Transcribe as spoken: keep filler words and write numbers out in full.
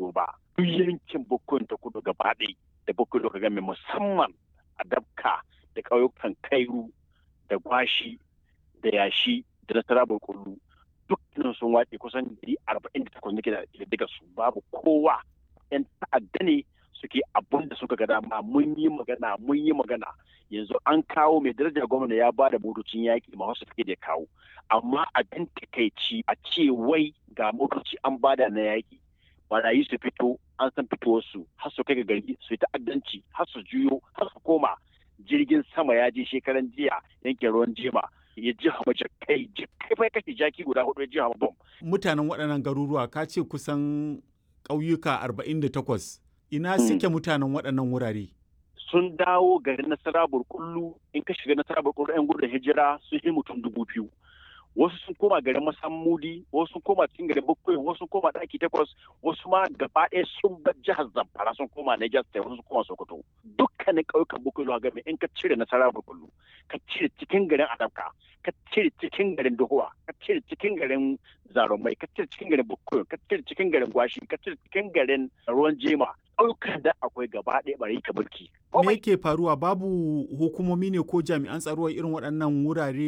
tsaro ba. Duk yankin Bukuyum ta Kudu gaba ɗaya da Bukuyum ka game musamman a Dabka da ƙauyukan Kairu da Gwashi da Yashi da Nasara Burkullu dukkanin sun wace kusan ɗari arba'in da takwas nake da daga su babu kowa. 'Yan ta'adda ne suke abun da suka ga dama. Mun yi magana mun yi magana yanzu an kawo mai darajar gwamna ya ba da motocin yaƙi ma wasu suke da kawo, amma abin takaici a ce wai ga motoci an bada na yaƙi barayi su fito an san fitowarsu har su kai ga gari su yi ta'addanci har su juyo har su koma. Jirgin sama ya je shekaran jiya yankin ruwan jima ya ji hama jakai jakai bai kashe jaki guda hudu ya ji hama bom. Mutanen waɗannan garuruwa ka ce kusan ƙauyuka arba'in da takwas ina suke mutanen waɗannan wurare? Sun dawo garin Nasara Burkullu. In ka shiga Nasara Burkullu 'yan gudun hijira sun yi mutum dubu biyu. Wasu sun koma garin Masammudi, wasu sun koma cikin garin Bukuyum, wasu sun koma ɗaki takwas, wasu ma gaba ɗaya sun bar jihar Zamfara sun koma Niger State, wasu sun koma Sokoto. Dukkanin ƙauyukan Bukuyum game in ka cire Nasara Burkullu, ka cire cikin garin Adabka, ka cire cikin garin Dohuwa, ka cire cikin garin Zarumai, ka cire cikin garin Bukuyum, ka cire cikin garin Gwashi, ka cire cikin garin Ruwan Jema. Ɗaukar da akwai gaba ɗaya bari ka mulki. Me yake faruwa babu hukumomi ne ko jami'an tsaro irin waɗannan wurare